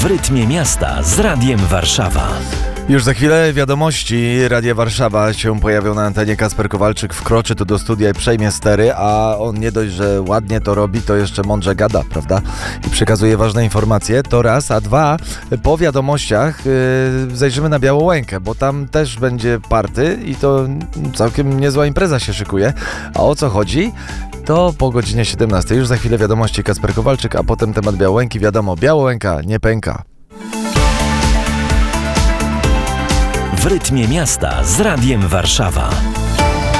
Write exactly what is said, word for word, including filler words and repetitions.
rytmie miasta z Radiem Warszawa. Już za chwilę wiadomości Radia Warszawa się pojawią na antenie. Kasper Kowalczyk wkroczy tu do studia i przejmie stery, a on nie dość, że ładnie to robi, to jeszcze mądrze gada, prawda? I przekazuje ważne informacje, to raz, a dwa, po wiadomościach yy, zajrzymy na Białołękę, bo tam też będzie party i to całkiem niezła impreza się szykuje. A o co chodzi? To po godzinie siedemnastej. Już za chwilę wiadomości Kasper Kowalczyk, a potem temat Białołęki. Wiadomo, Białołęka nie pęka. W rytmie miasta z Radiem Warszawa.